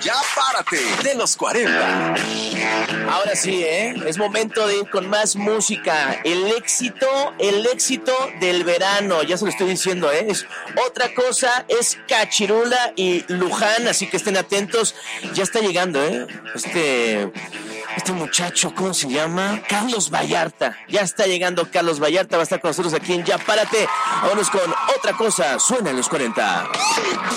Ya Párate de los 40. Ahora sí, es momento de ir con más música. El éxito del verano, ya se lo estoy diciendo, es Otra Cosa, es Cachirula y Luján, así que estén atentos. Ya está llegando, este muchacho, ¿cómo se llama? Carlos Vallarta. Ya está llegando Carlos Vallarta, va a estar con nosotros aquí en Ya Párate. Vámonos con Otra Cosa, suena en los 40.